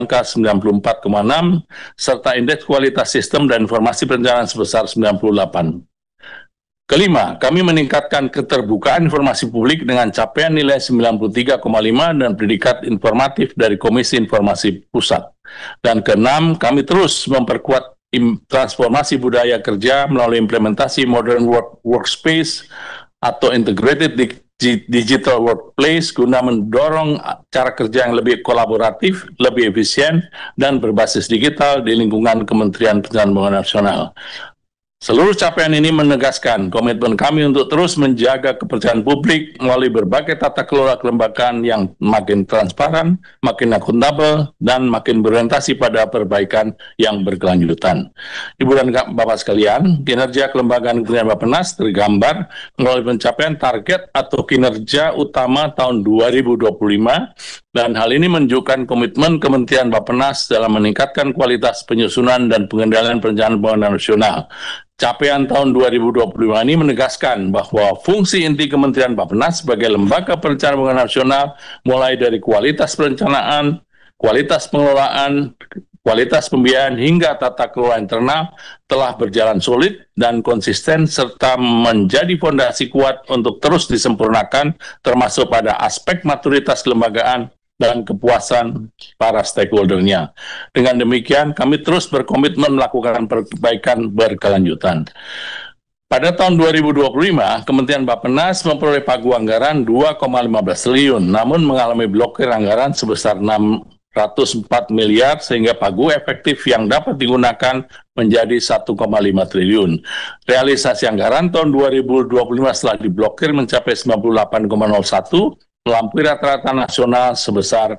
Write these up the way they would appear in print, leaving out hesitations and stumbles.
angka 94,6, serta indeks kualitas sistem dan informasi perencanaan sebesar 98. Kelima, kami meningkatkan keterbukaan informasi publik dengan capaian nilai 93,5 dan predikat informatif dari Komisi Informasi Pusat. Dan keenam, kami terus memperkuat transformasi budaya kerja melalui implementasi modern workspace atau integrated digital workplace guna mendorong cara kerja yang lebih kolaboratif, lebih efisien, dan berbasis digital di lingkungan Kementerian Perencanaan Pembangunan Nasional. Seluruh capaian ini menegaskan komitmen kami untuk terus menjaga kepercayaan publik melalui berbagai tata kelola kelembagaan yang makin transparan, makin akuntabel, dan makin berorientasi pada perbaikan yang berkelanjutan. Ibu dan Bapak sekalian, kinerja kelembagaan Kementerian Bappenas tergambar melalui pencapaian target atau kinerja utama tahun 2025, dan hal ini menunjukkan komitmen Kementerian Bappenas dalam meningkatkan kualitas penyusunan dan pengendalian perencanaan pembangunan nasional. Capaian tahun 2025 ini menegaskan bahwa fungsi inti Kementerian Bappenas sebagai lembaga perencanaan pembangunan nasional mulai dari kualitas perencanaan, kualitas pengelolaan, kualitas pembiayaan hingga tata kelola internal telah berjalan solid dan konsisten serta menjadi fondasi kuat untuk terus disempurnakan termasuk pada aspek maturitas kelembagaan dan kepuasan para stakeholder-nya. Dengan demikian, kami terus berkomitmen melakukan perbaikan berkelanjutan. Pada tahun 2025, Kementerian Bappenas memperoleh pagu anggaran 2,15 triliun, namun mengalami blokir anggaran sebesar 604 miliar sehingga pagu efektif yang dapat digunakan menjadi 1,5 triliun. Realisasi anggaran tahun 2025 setelah diblokir mencapai 98,01, melampaui rata-rata nasional sebesar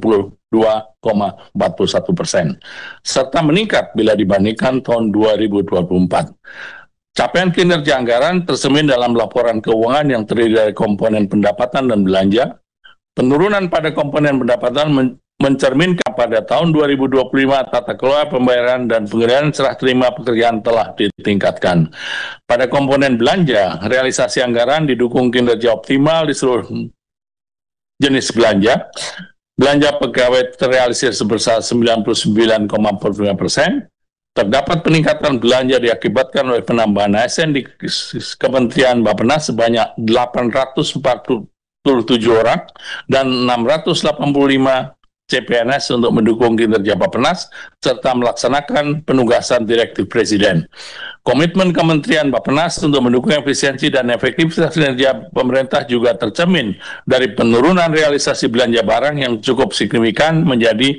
82,41%, serta meningkat bila dibandingkan tahun 2024. Capaian kinerja anggaran tercermin dalam laporan keuangan yang terdiri dari komponen pendapatan dan belanja. Penurunan pada komponen pendapatan mencerminkan pada tahun 2025 tata kelola pembayaran dan pengeluaran serah terima pekerjaan telah ditingkatkan. Pada komponen belanja, realisasi anggaran didukung kinerja optimal di seluruh jenis belanja. Belanja pegawai terrealisir sebesar 99,45%. Terdapat peningkatan belanja diakibatkan oleh penambahan ASN di Kementerian Bappenas sebanyak 847 orang dan 685 CPNS untuk mendukung kinerja Bappenas serta melaksanakan penugasan direktif Presiden. Komitmen Kementerian Bappenas untuk mendukung efisiensi dan efektivitas kinerja pemerintah juga tercermin dari penurunan realisasi belanja barang yang cukup signifikan menjadi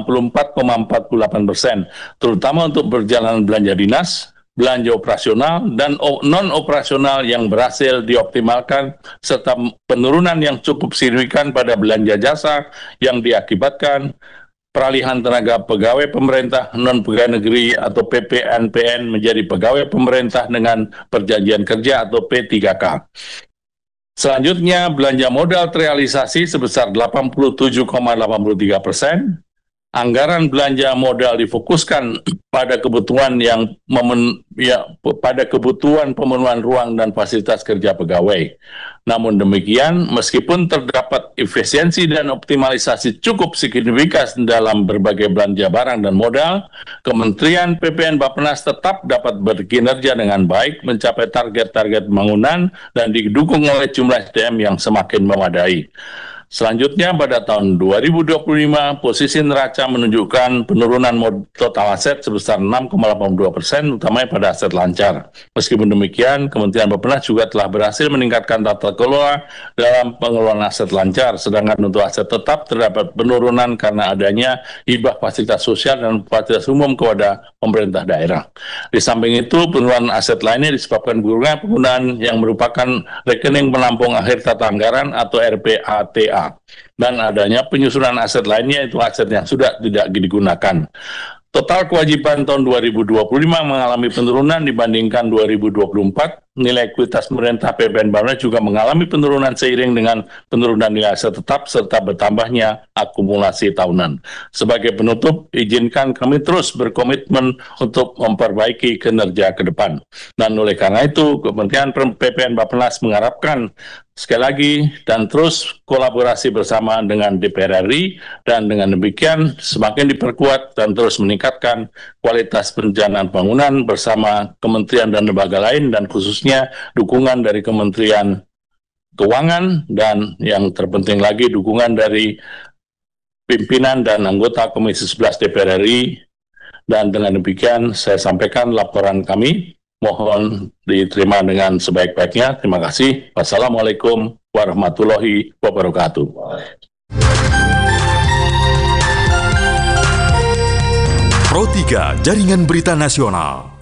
64,48%, terutama untuk perjalanan belanja dinas, belanja operasional, dan non-operasional yang berhasil dioptimalkan, serta penurunan yang cukup signifikan pada belanja jasa yang diakibatkan peralihan tenaga pegawai pemerintah non-pegawai negeri atau PPNPN menjadi pegawai pemerintah dengan perjanjian kerja atau P3K. Selanjutnya, belanja modal terrealisasi sebesar 87,83%. Anggaran belanja modal difokuskan pada kebutuhan pemenuhan ruang dan fasilitas kerja pegawai. Namun demikian, meskipun terdapat efisiensi dan optimalisasi cukup signifikan dalam berbagai belanja barang dan modal, Kementerian PPN Bappenas tetap dapat berkinerja dengan baik, mencapai target-target pembangunan dan didukung oleh jumlah SDM yang semakin memadai. Selanjutnya, pada tahun 2025, posisi neraca menunjukkan penurunan total aset sebesar 6,82%, utamanya pada aset lancar. Meskipun demikian, Kementerian Bappenas juga telah berhasil meningkatkan tata kelola dalam pengelolaan aset lancar, sedangkan untuk aset tetap terdapat penurunan karena adanya hibah fasilitas sosial dan fasilitas umum kepada pemerintah daerah. Di samping itu, penurunan aset lainnya disebabkan kurangnya penggunaan yang merupakan rekening penampung akhir tata anggaran atau RPATA, dan adanya penyusunan aset lainnya itu aset yang sudah tidak digunakan. Total kewajiban tahun 2025 mengalami penurunan dibandingkan 2024. Nilai ekuitas pemerintah PPN Bappenas juga mengalami penurunan seiring dengan penurunan nilai aset tetap serta bertambahnya akumulasi tahunan. Sebagai penutup, izinkan kami terus berkomitmen untuk memperbaiki kinerja ke depan. Dan oleh karena itu, Kementerian PPN Bappenas mengharapkan Sekali lagi, dan terus kolaborasi bersama dengan DPR RI, dan dengan demikian semakin diperkuat dan terus meningkatkan kualitas perencanaan bangunan bersama kementerian dan lembaga lain, dan khususnya dukungan dari Kementerian Keuangan, dan yang terpenting lagi dukungan dari pimpinan dan anggota Komisi 11 DPR RI. Dan dengan demikian saya sampaikan laporan kami. Mohon diterima dengan sebaik-baiknya. Terima kasih. Wassalamualaikum warahmatullahi wabarakatuh. Pro 3 Jaringan Berita Nasional.